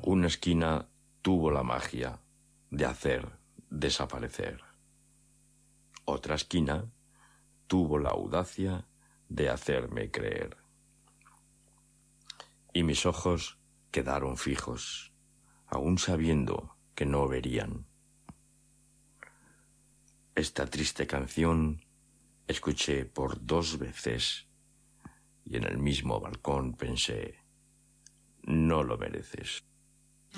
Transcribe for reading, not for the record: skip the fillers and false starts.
Una esquina tuvo la magia de hacer desaparecer. Otra esquina tuvo la audacia de hacerme creer. Y mis ojos quedaron fijos, aún sabiendo que no verían. Esta triste canción escuché por 2 veces y en el mismo balcón pensé, no lo mereces.